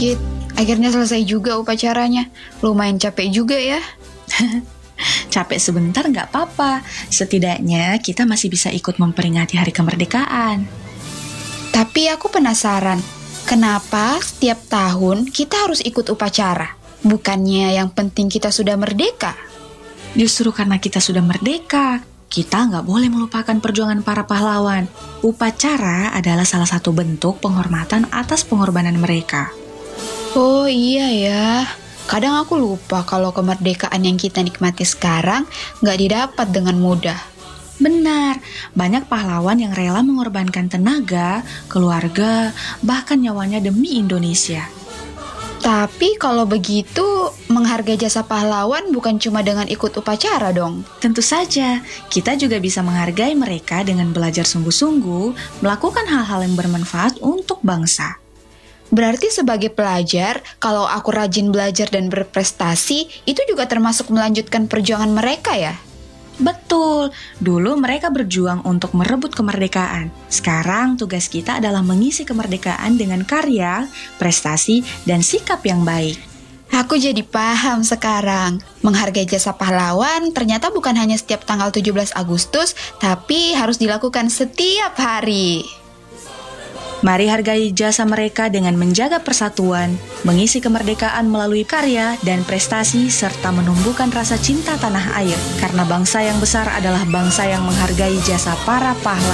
Akhirnya selesai juga upacaranya. Lumayan capek juga ya. Capek sebentar nggak apa-apa. Setidaknya kita masih bisa ikut memperingati hari kemerdekaan. Tapi aku penasaran, kenapa setiap tahun kita harus ikut upacara? Bukannya yang penting kita sudah merdeka? Justru karena kita sudah merdeka, kita nggak boleh melupakan perjuangan para pahlawan. Upacara adalah salah satu bentuk penghormatan atas pengorbanan mereka. Oh iya ya, kadang aku lupa kalau kemerdekaan yang kita nikmati sekarang nggak didapat dengan mudah. Benar, banyak pahlawan yang rela mengorbankan tenaga, keluarga, bahkan nyawanya demi Indonesia. Tapi kalau begitu, menghargai jasa pahlawan bukan cuma dengan ikut upacara dong. Tentu saja, kita juga bisa menghargai mereka dengan belajar sungguh-sungguh, melakukan hal-hal yang bermanfaat untuk bangsa. Berarti sebagai pelajar, kalau aku rajin belajar dan berprestasi, itu juga termasuk melanjutkan perjuangan mereka ya? Betul, dulu mereka berjuang untuk merebut kemerdekaan. Sekarang tugas kita adalah mengisi kemerdekaan dengan karya, prestasi, dan sikap yang baik. Aku jadi paham sekarang. Menghargai jasa pahlawan ternyata bukan hanya setiap tanggal 17 Agustus, tapi harus dilakukan setiap hari. Mari hargai jasa mereka dengan menjaga persatuan, mengisi kemerdekaan melalui karya dan prestasi, serta menumbuhkan rasa cinta tanah air. Karena bangsa yang besar adalah bangsa yang menghargai jasa para pahlawan.